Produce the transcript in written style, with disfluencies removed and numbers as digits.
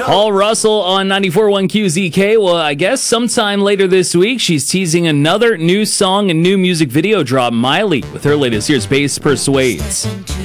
Paul Russell on 94.1 QZK. Well, I guess sometime later this week, she's teasing another new song and new music video drop. Miley with her latest. Here's Bass Persuades.